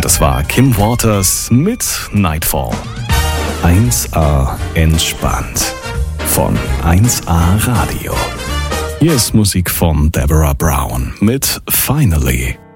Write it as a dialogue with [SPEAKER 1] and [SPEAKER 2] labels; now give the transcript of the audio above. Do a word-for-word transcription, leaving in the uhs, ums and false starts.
[SPEAKER 1] Das war Kim Waters mit Nightfall. eins A entspannt von eins A Radio. Hier ist Musik von Deborah Brown mit Finally.